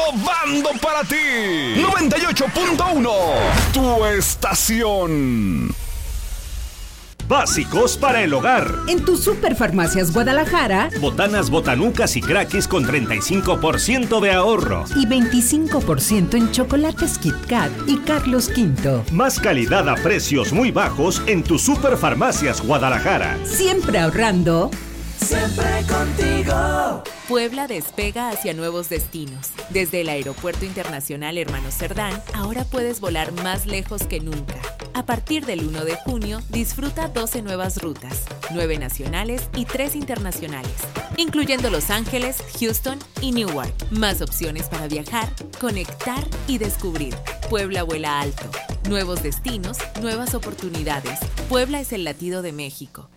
innovando para ti. 98.1, tu estación. Básicos para el hogar. En tu Superfarmacias Guadalajara, botanas, botanucas y crackis con 35% de ahorro. Y 25% en chocolates Kit Kat y Carlos V. Más calidad a precios muy bajos en tu Superfarmacias Guadalajara. Siempre ahorrando. Siempre contigo. Puebla despega hacia nuevos destinos. Desde el Aeropuerto Internacional Hermano Cerdán, ahora puedes volar más lejos que nunca. A partir del 1 de junio, disfruta 12 nuevas rutas, 9 nacionales y 3 internacionales, incluyendo Los Ángeles, Houston y Newark. Más opciones para viajar, conectar y descubrir. Puebla vuela alto. Nuevos destinos, nuevas oportunidades. Puebla es el latido de México.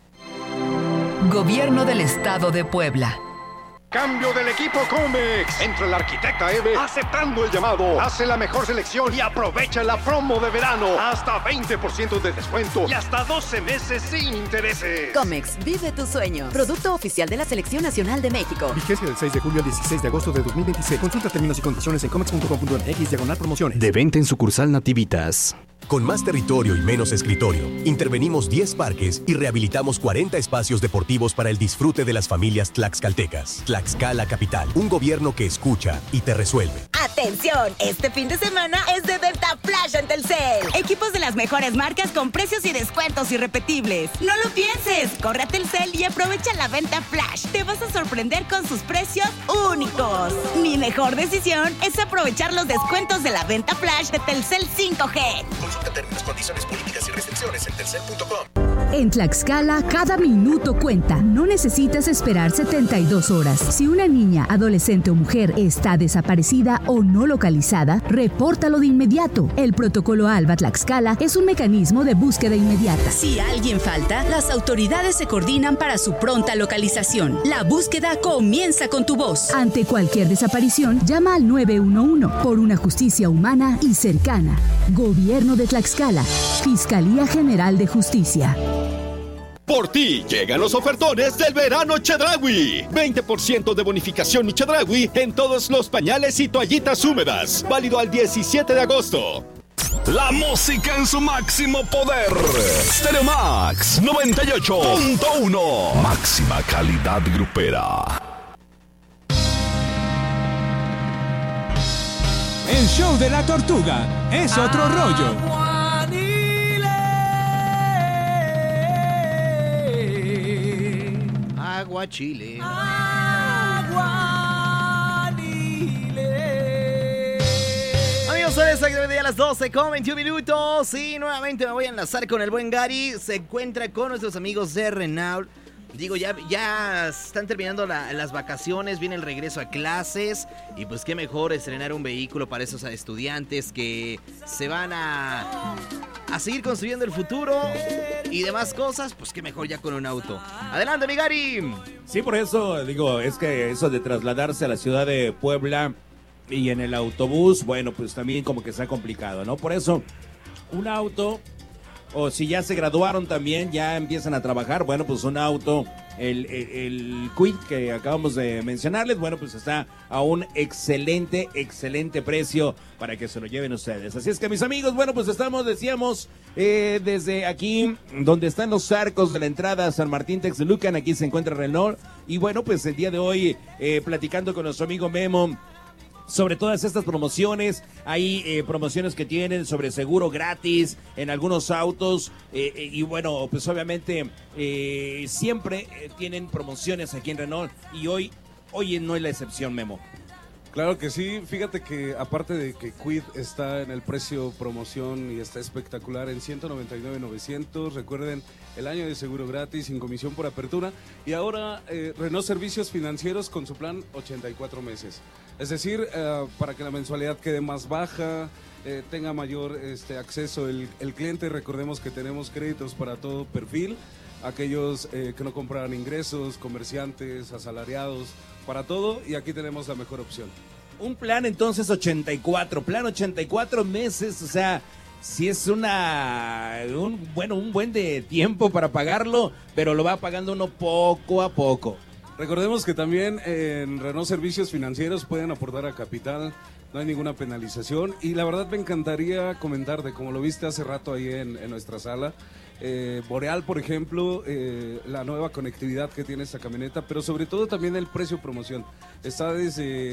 Gobierno del Estado de Puebla. Cambio del equipo Comex. Entra el arquitecta Eve aceptando el llamado. Hace la mejor selección y aprovecha la promo de verano. Hasta 20% de descuento y hasta 12 meses sin intereses. Comex, vive tu sueño. Producto oficial de la Selección Nacional de México. Vigencia del 6 de julio al 16 de agosto de 2026. Consulta términos y condiciones en comex.com.mx/promociones. De venta en sucursal Nativitas. Con más territorio y menos escritorio, intervenimos 10 parques y rehabilitamos 40 espacios deportivos para el disfrute de las familias tlaxcaltecas. Tlaxcala Capital, un gobierno que escucha y te resuelve. ¡Atención! Este fin de semana es de Venta Flash en Telcel. Equipos de las mejores marcas con precios y descuentos irrepetibles. No lo pienses, corre a Telcel y aprovecha la Venta Flash. Te vas a sorprender con sus precios únicos. Mi mejor decisión es aprovechar los descuentos de la Venta Flash de Telcel 5G. Consulta términos, condiciones, políticas y restricciones en telcel.com. En Tlaxcala, cada minuto cuenta. No necesitas esperar 72 horas. Si una niña, adolescente o mujer está desaparecida o no localizada, repórtalo de inmediato. El protocolo ALBA Tlaxcala es un mecanismo de búsqueda inmediata. Si alguien falta, las autoridades se coordinan para su pronta localización. La búsqueda comienza con tu voz. Ante cualquier desaparición, llama al 911 por una justicia humana y cercana. Gobierno de Tlaxcala. Fiscalía General de Justicia. Por ti llegan los ofertones del verano Chedraui. 20% de bonificación y Chedraui en todos los pañales y toallitas húmedas. Válido al 17 de agosto. La música en su máximo poder. Stereo Max 98.1. Máxima calidad grupera. El show de la tortuga es otro rollo. Aguachile. Amigos, son exactamente a las 12:21 y nuevamente me voy a enlazar con el buen Gary. Se encuentra con nuestros amigos de Renault. Digo, ya están terminando las vacaciones, viene el regreso a clases y pues qué mejor estrenar un vehículo para esos estudiantes que se van a seguir construyendo el futuro y demás cosas, pues qué mejor ya con un auto. Adelante, mi Gary. Sí, por eso digo, es que eso de trasladarse a la ciudad de Puebla y en el autobús, bueno, pues también como que está complicado, ¿no? Por eso, un auto... O si ya se graduaron también, ya empiezan a trabajar, bueno, pues un auto, el Kwid que acabamos de mencionarles, bueno, pues está a un excelente precio para que se lo lleven ustedes. Así es que, mis amigos, bueno, pues decíamos, desde aquí, donde están los arcos de la entrada a San Martín Texmelucan, aquí se encuentra Renault, y bueno, pues el día de hoy, platicando con nuestro amigo Memo, sobre todas estas promociones. Hay promociones que tienen sobre seguro gratis en algunos autos y bueno, pues obviamente siempre tienen promociones aquí en Renault y hoy no es la excepción, Memo. Claro que sí, fíjate que aparte de que Kwid está en el precio promoción y está espectacular en $199,900, recuerden el año de seguro gratis sin comisión por apertura y ahora Renault Servicios Financieros con su plan 84 meses. Es decir, para que la mensualidad quede más baja, tenga mayor acceso el cliente, recordemos que tenemos créditos para todo perfil, aquellos que no compran ingresos, comerciantes, asalariados, para todo, y aquí tenemos la mejor opción. Un plan entonces 84 meses, o sea, sí es un buen de tiempo para pagarlo, pero lo va pagando uno poco a poco. Recordemos que también en Renault Servicios Financieros pueden aportar a capital, no hay ninguna penalización. Y la verdad me encantaría comentarte, como lo viste hace rato ahí en nuestra sala, Boreal, por ejemplo, la nueva conectividad que tiene esta camioneta, pero sobre todo también el precio promoción. Está desde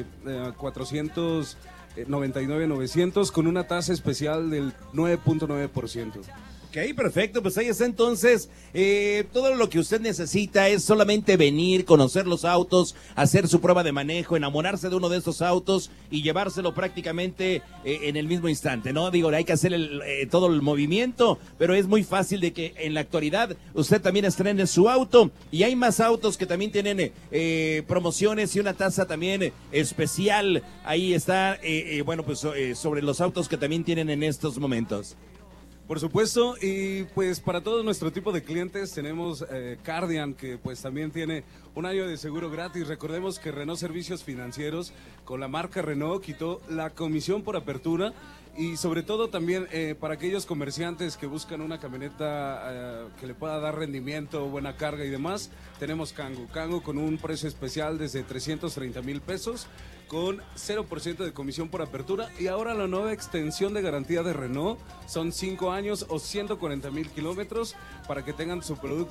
499,900 con una tasa especial del 9.9%. Ok, perfecto, pues ahí está entonces, todo lo que usted necesita es solamente venir, conocer los autos, hacer su prueba de manejo, enamorarse de uno de estos autos y llevárselo prácticamente en el mismo instante, ¿no? Digo, hay que hacer todo el movimiento, pero es muy fácil de que en la actualidad usted también estrene su auto y hay más autos que también tienen promociones y una tasa también especial, ahí está, bueno, pues sobre los autos que también tienen en estos momentos. Por supuesto, y pues para todo nuestro tipo de clientes tenemos Cardian, que pues también tiene un año de seguro gratis. Recordemos que Renault Servicios Financieros con la marca Renault quitó la comisión por apertura y sobre todo también para aquellos comerciantes que buscan una camioneta que le pueda dar rendimiento, buena carga y demás, tenemos Kangoo con un precio especial desde 330,000 pesos con 0% de comisión por apertura y ahora la nueva extensión de garantía de Renault son 5 años o 140,000 kilómetros para que tengan su producto